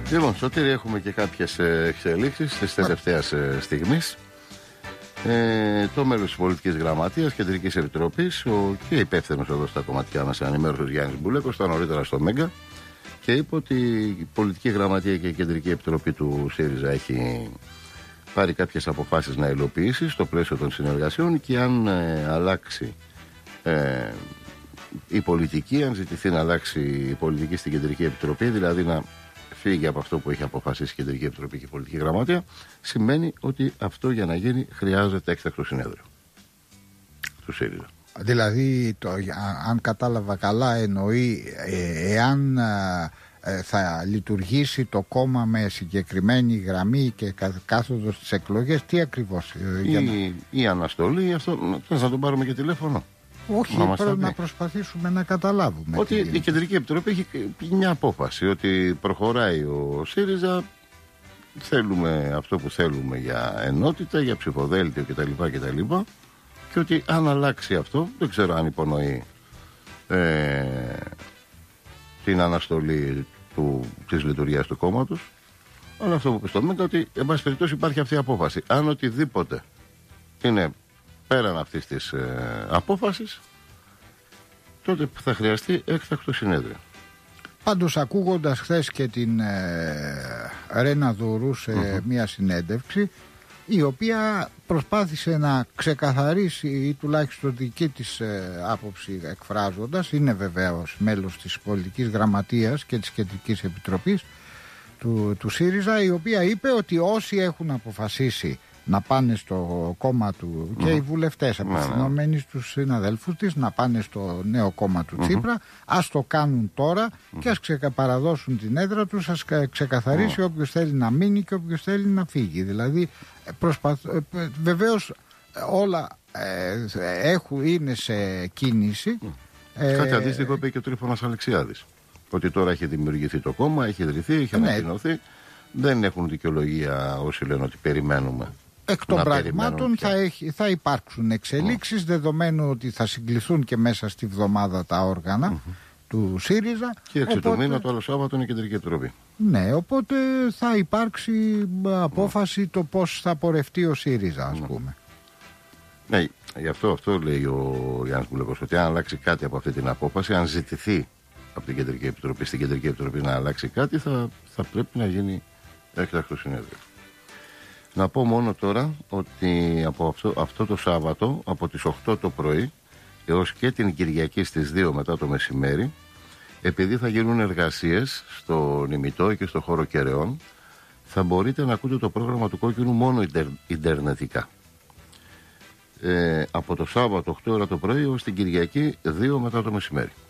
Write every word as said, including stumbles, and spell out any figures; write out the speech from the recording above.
Λοιπόν, Σωτήρη, έχουμε και κάποιες εξελίξεις της τελευταίας στιγμής. Ε, το μέλος της Πολιτικής Γραμματείας Κεντρικής Επιτροπής, ο και υπεύθυνος εδώ στα κομματικά μας ενημέρωσης Γιάννης Μπούλεκος, ήταν νωρίτερα στο Μέγκα και είπε ότι η Πολιτική Γραμματεία και η Κεντρική Επιτροπή του ΣΥΡΙΖΑ έχει πάρει κάποιες αποφάσεις να υλοποιήσει στο πλαίσιο των συνεργασιών και αν ε, αλλάξει ε, η πολιτική, αν ζητηθεί να αλλάξει η πολιτική στην Κεντρική Επιτροπή, δηλαδή να φύγει από αυτό που έχει αποφασίσει η Κεντρική Επιτροπή και η Πολιτική Γραμματεία, σημαίνει ότι αυτό για να γίνει χρειάζεται έκτακτο συνέδριο του ΣΥΡΙΖΑ. Δηλαδή, το, αν κατάλαβα καλά, εννοεί ε, εάν ε, θα λειτουργήσει το κόμμα με συγκεκριμένη γραμμή και κάθοδο στις εκλογές, τι ακριβώς. Ε, η, να... η αναστολή, αυτό θα τον πάρουμε και τηλέφωνο. Όχι, να, πρέπει να προσπαθήσουμε να καταλάβουμε. Ότι η Κεντρική Επιτροπή έχει μια απόφαση ότι προχωράει ο ΣΥΡΙΖΑ, θέλουμε αυτό που θέλουμε για ενότητα, για ψηφοδέλτιο κτλ. κτλ. Και ότι αν αλλάξει αυτό, δεν ξέρω αν υπονοεί ε, την αναστολή του, της λειτουργίας του κόμματος, αλλά αυτό που πιστομείται ότι εν πάση περιπτώσει υπάρχει αυτή η απόφαση. Αν οτιδήποτε είναι πέραν αυτής της ε, απόφασης, τότε θα χρειαστεί έκτακτο συνέδριο. Πάντως, ακούγοντας χθες και την ε, Ρένα Δούρου σε uh-huh. μια συνέντευξη, η οποία προσπάθησε να ξεκαθαρίσει ή τουλάχιστον δική της ε, άποψη εκφράζοντας, είναι βεβαίως μέλος της Πολιτικής Γραμματείας και της Κεντρικής Επιτροπής του, του ΣΥΡΙΖΑ, η οποία είπε ότι όσοι έχουν αποφασίσει να πάνε στο κόμμα του mm. και οι βουλευτές απευθυνόμενοι mm. στους συναδέλφους της να πάνε στο νέο κόμμα του mm-hmm. Τσίπρα, ας το κάνουν τώρα mm. και ας ξεκαπαραδώσουν την έδρα τους, ας ξεκαθαρίσει mm. όποιος θέλει να μείνει και όποιος θέλει να φύγει. Δηλαδή προσπαθ... βεβαίως όλα ε, έχουν, είναι σε κίνηση. Mm. Ε, Κάτι αντίστοιχο είπε και ο Τρίφωνας Αλεξιάδης, ότι τώρα έχει δημιουργηθεί το κόμμα, έχει ιδρυθεί, έχει ναι. ανακοινωθεί. Δεν έχουν δικαιολογία όσοι λένε ότι περιμένουμε. Εκ των πραγμάτων θα, έχει, θα υπάρξουν εξελίξεις, mm. δεδομένου ότι θα συγκληθούν και μέσα στη βδομάδα τα όργανα mm-hmm. του ΣΥΡΙΖΑ. Και έξι του μήνα το άλλο Σάββατο είναι η Κεντρική Επιτροπή. Ναι, οπότε θα υπάρξει απόφαση mm. το πώς θα πορευτεί ο ΣΥΡΙΖΑ, ας mm. πούμε. Ναι, γι' αυτό, αυτό λέει ο Γιάννης Μπούλεκος, ότι αν αλλάξει κάτι από αυτή την απόφαση, αν ζητηθεί από την Κεντρική Επιτροπή, στην Κεντρική Επιτροπή να αλλάξει κάτι, θα, θα πρέπει να γίνει έκτακτο συνέδριο. Να πω μόνο τώρα ότι από αυτό, αυτό το Σάββατο, από τις οκτώ το πρωί έως και την Κυριακή στις δύο μετά το μεσημέρι, επειδή θα γίνουν εργασίες στο Νημητό και στο χώρο Κεραιών, θα μπορείτε να ακούτε το πρόγραμμα του Κόκκινου μόνο ιντερ, ιντερνετικά. Ε, από το Σάββατο οκτώ ώρα το πρωί έως την Κυριακή δύο μετά το μεσημέρι.